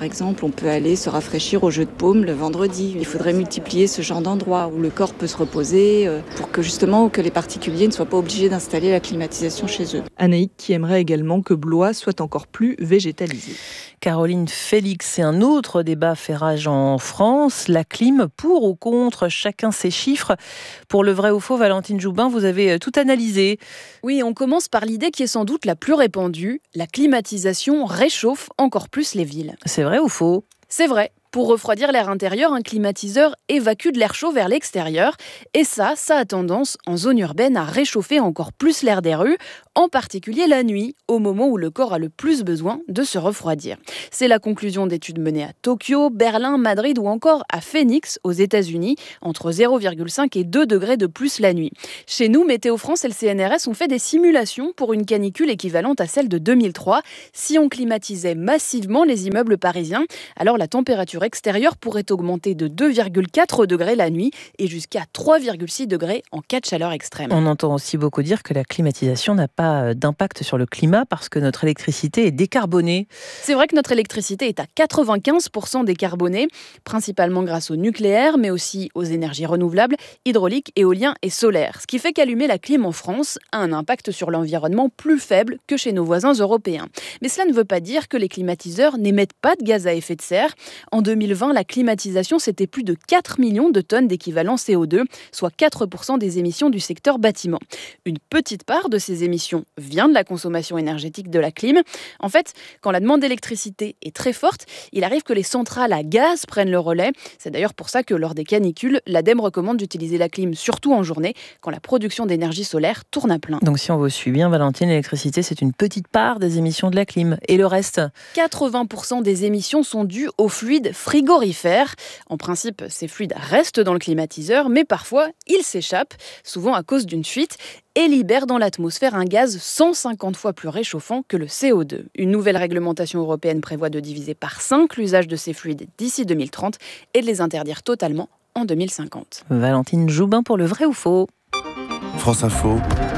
exemple, on peut aller se rafraîchir au jeu de paume le vendredi. Il faudrait multiplier ce genre d'endroits où le corps peut se reposer pour que justement que les particuliers ne soient pas obligés d'installer la climatisation chez eux. Anaïk qui aimerait également que Blois soit encore plus végétalisé. Caroline Félix, c'est un autre débat fait rage en France. La clim, pour ou contre, chacun ses chiffres. Pour le vrai ou faux, Valentine Joubin, vous avez tout analysé. Oui, on commence par l'idée qui est sans doute la plus répandue. La climatisation réchauffe encore plus les villes. C'est vrai ou faux ? C'est vrai. Pour refroidir l'air intérieur, un climatiseur évacue de l'air chaud vers l'extérieur. Et ça, ça a tendance, en zone urbaine, à réchauffer encore plus l'air des rues, en particulier la nuit, au moment où le corps a le plus besoin de se refroidir. C'est la conclusion d'études menées à Tokyo, Berlin, Madrid ou encore à Phoenix, aux États-Unis, entre zéro virgule cinq et deux degrés de plus la nuit. Chez nous, Météo France et le C N R S ont fait des simulations pour une canicule équivalente à celle de deux mille trois. Si on climatisait massivement les immeubles parisiens, alors la température extérieure pourrait augmenter de deux virgule quatre degrés la nuit et jusqu'à trois virgule six degrés en cas de chaleur extrême. On entend aussi beaucoup dire que la climatisation n'a pas d'impact sur le climat parce que notre électricité est décarbonée. C'est vrai que notre électricité est à quatre-vingt-quinze pour cent décarbonée, principalement grâce au nucléaire, mais aussi aux énergies renouvelables, hydrauliques, éolien et solaire. Ce qui fait qu'allumer la clim en France a un impact sur l'environnement plus faible que chez nos voisins européens. Mais cela ne veut pas dire que les climatiseurs n'émettent pas de gaz à effet de serre. En deux mille vingt, la climatisation, c'était plus de quatre millions de tonnes d'équivalent C O deux, soit quatre pour cent des émissions du secteur bâtiment. Une petite part de ces émissions vient de la consommation énergétique de la clim. En fait, quand la demande d'électricité est très forte, il arrive que les centrales à gaz prennent le relais. C'est d'ailleurs pour ça que lors des canicules, l'ADEME recommande d'utiliser la clim surtout en journée, quand la production d'énergie solaire tourne à plein. Donc si on vous suit bien, Valentine, l'électricité, c'est une petite part des émissions de la clim. Et le reste ? quatre-vingts pour cent des émissions sont dues aux fluides frigorifères. En principe, ces fluides restent dans le climatiseur, mais parfois, ils s'échappent, souvent à cause d'une fuite, et libèrent dans l'atmosphère un gaz cent cinquante fois plus réchauffant que le C O deux. Une nouvelle réglementation européenne prévoit de diviser par cinq l'usage de ces fluides d'ici deux mille trente et de les interdire totalement en deux mille cinquante. Valentine Joubin pour le vrai ou faux. France Info.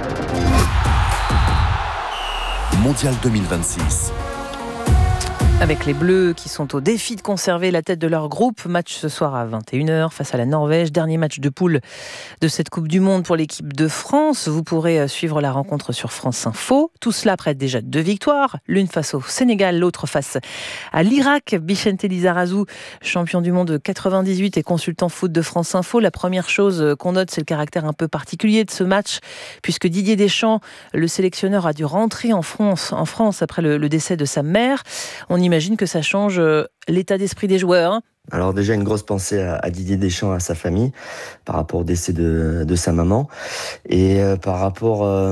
Mondial deux mille vingt-six. Avec les Bleus qui sont au défi de conserver la tête de leur groupe. Match ce soir à vingt et une heures face à la Norvège. Dernier match de poule de cette Coupe du Monde pour l'équipe de France. Vous pourrez suivre la rencontre sur France Info. Tout cela après déjà deux victoires. L'une face au Sénégal, l'autre face à l'Irak. Bichente Lizarazu, champion du monde quatre-vingt-dix-huit et consultant foot de France Info. La première chose qu'on note, c'est le caractère un peu particulier de ce match, puisque Didier Deschamps, le sélectionneur, a dû rentrer en France, en France après le, le décès de sa mère. On imagine que ça change l'état d'esprit des joueurs. Alors déjà une grosse pensée à, à Didier Deschamps, à sa famille, par rapport au décès de, de sa maman, et euh, par rapport euh,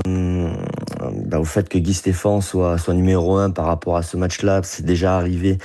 bah, au fait que Guy Stéphane soit, soit numéro un par rapport à ce match-là. C'est déjà arrivé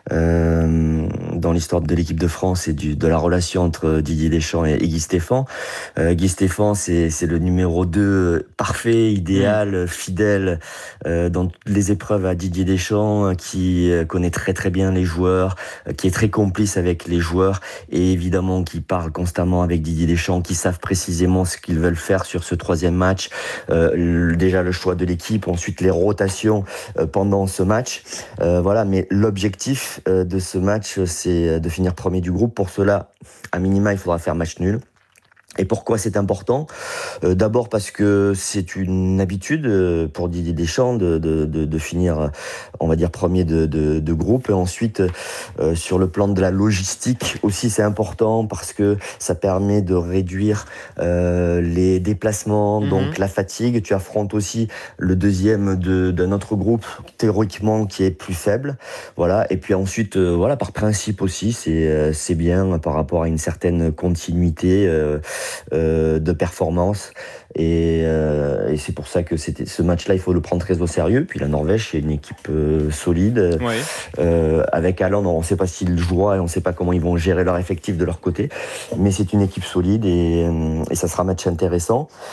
euh, dans l'histoire de l'équipe de France et du, de la relation entre Didier Deschamps et, et Guy Stéphane. Euh, Guy Stéphane, c'est, c'est le numéro deux parfait, idéal, mmh. fidèle euh, dans toutes les épreuves à Didier Deschamps, qui connaît très très bien les joueurs, qui est très complice avec les joueurs et évidemment qui parlent constamment avec Didier Deschamps, qui savent précisément ce qu'ils veulent faire sur ce troisième match. Euh, le, déjà le choix de l'équipe, ensuite les rotations euh, pendant ce match. Euh, voilà, mais l'objectif euh, de ce match, c'est de finir premier du groupe. Pour cela, à minima, il faudra faire match nul. Et pourquoi c'est important ? euh, D'abord parce que c'est une habitude euh, pour Didier Deschamps de, de, de, de finir, on va dire, premier de, de, de groupe. Et ensuite, euh, sur le plan de la logistique aussi, c'est important parce que ça permet de réduire euh, les déplacements, mmh. donc la fatigue. Tu affrontes aussi le deuxième de, d'un autre groupe, théoriquement, qui est plus faible. Voilà. Et puis ensuite, euh, voilà, par principe aussi, c'est, euh, c'est bien par rapport à une certaine continuité euh, Euh, de performance et, euh, et c'est pour ça que c'était, ce match-là, il faut le prendre très au sérieux. Puis la Norvège, c'est une équipe euh, solide. Ouais. Euh, avec Haaland, on ne sait pas s'il jouera et on ne sait pas comment ils vont gérer leur effectif de leur côté, mais c'est une équipe solide et, et ça sera un match intéressant.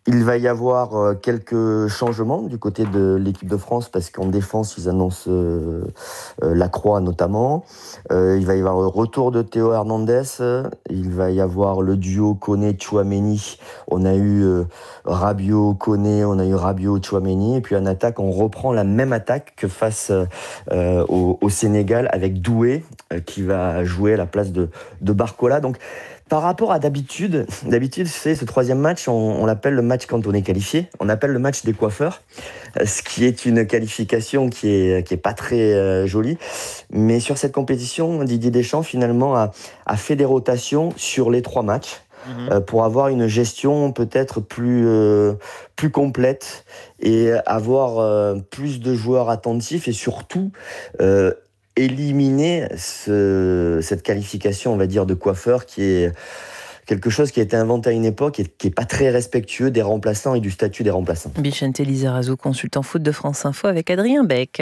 Il va y avoir quelques changements du côté de l'équipe de France parce qu'en défense, ils annoncent euh, euh, Lacroix notamment. Euh, il va y avoir le retour de Théo Hernandez. Il va y avoir le duo Koné-Tchouaméni. On a eu euh, Rabiot-Koné, on a eu Rabiot-Tchouaméni. Et puis en attaque, on reprend la même attaque que face euh, au, au Sénégal avec Doué euh, qui va jouer à la place de, de Barcola. Donc, par rapport à d'habitude, d'habitude, c'est ce troisième match, on, on l'appelle le match quand on est qualifié. On appelle le match des coiffeurs, ce qui est une qualification qui est qui est pas très euh, jolie. Mais sur cette compétition, Didier Deschamps finalement a, a fait des rotations sur les trois matchs mmh. euh, pour avoir une gestion peut-être plus euh, plus complète et avoir euh, plus de joueurs attentifs et surtout euh, éliminer ce, cette qualification, on va dire, de coiffeur qui est quelque chose qui a été inventé à une époque et qui n'est pas très respectueux des remplaçants et du statut des remplaçants. Bichente Lizarazu, consultant foot de France Info avec Adrien Beck.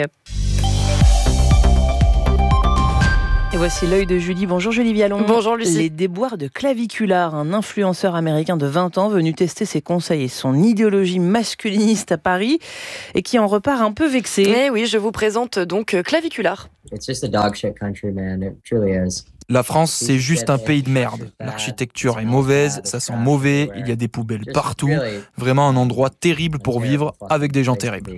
Et voici l'œil de Julie. Bonjour Julie Vialon. Bonjour Lucie. Les déboires de Claviculaar, un influenceur américain de vingt ans venu tester ses conseils et son idéologie masculiniste à Paris et qui en repart un peu vexé. Eh oui, je vous présente donc Claviculaar. It's just a dog shit country, man. It truly is. La France, c'est juste un pays de merde. L'architecture est mauvaise, ça sent mauvais, il y a des poubelles partout. Vraiment un endroit terrible pour vivre avec des gens terribles.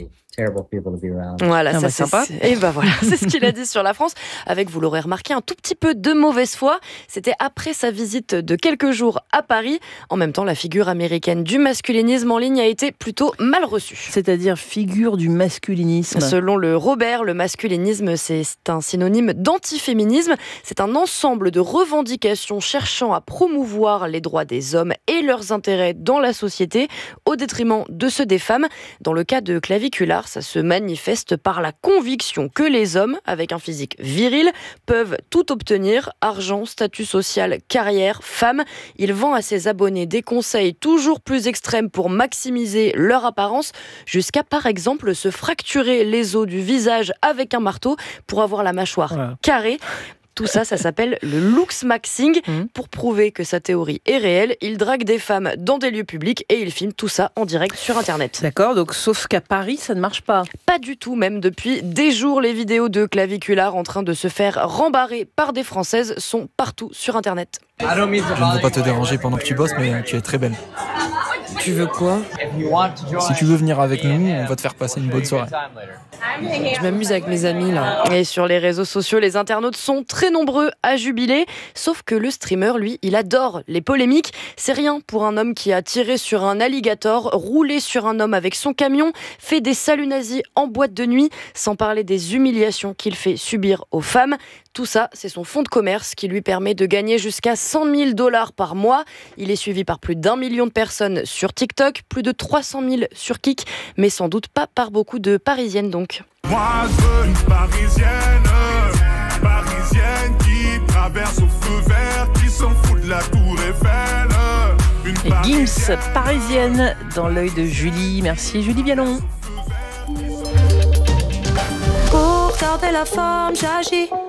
Voilà, ah ça bah, c'est sympa. Et ben voilà, c'est ce qu'il a dit sur la France, avec, vous l'aurez remarqué, un tout petit peu de mauvaise foi. C'était après sa visite de quelques jours à Paris. En même temps, la figure américaine du masculinisme en ligne a été plutôt mal reçue. C'est-à-dire figure du masculinisme. Selon le Robert, le masculinisme, c'est un synonyme d'antiféminisme. C'est un ensemble de revendications cherchant à promouvoir les droits des hommes et leurs intérêts dans la société, au détriment de ceux des femmes. Dans le cas de Claviculaar, ça se manifeste par la conviction que les hommes, avec un physique viril, peuvent tout obtenir, argent, statut social, carrière, femme. Il vend à ses abonnés des conseils toujours plus extrêmes pour maximiser leur apparence, jusqu'à par exemple se fracturer les os du visage avec un marteau pour avoir la mâchoire ouais. carrée. Tout ça, ça s'appelle le looksmaxing. Mmh. Pour prouver que sa théorie est réelle, il drague des femmes dans des lieux publics et il filme tout ça en direct sur Internet. D'accord, donc sauf qu'à Paris, ça ne marche pas. Pas du tout, même depuis des jours, les vidéos de Claviculaar en train de se faire rembarrer par des Françaises sont partout sur Internet. Je ne veux pas te déranger pendant que tu bosses, mais tu es très belle. Tu veux quoi ? Si tu veux venir avec nous, on va te faire passer une bonne soirée. Je m'amuse avec mes amis là. Et sur les réseaux sociaux, les internautes sont très nombreux à jubiler. Sauf que le streamer, lui, il adore les polémiques. C'est rien pour un homme qui a tiré sur un alligator, roulé sur un homme avec son camion, fait des saluts nazis en boîte de nuit, sans parler des humiliations qu'il fait subir aux femmes. Tout ça, c'est son fonds de commerce qui lui permet de gagner jusqu'à cent mille dollars par mois. Il est suivi par plus d'un million de personnes sur TikTok, plus de trois cent mille sur Kik, mais sans doute pas par beaucoup de Parisiennes donc. Moi je veux une Parisienne, Parisienne qui traverse au feu vert, qui s'en fout de la tour Eiffel. Une Et Gims, Parisienne, dans l'œil de Julie. Merci Julie Vialon. Pour garder la forme, j'agis.